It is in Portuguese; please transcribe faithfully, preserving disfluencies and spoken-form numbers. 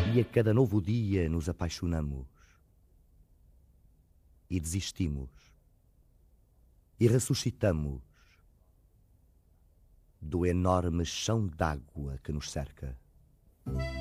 E a cada novo dia nos apaixonamos e desistimos e ressuscitamos do enorme chão d'água que nos cerca.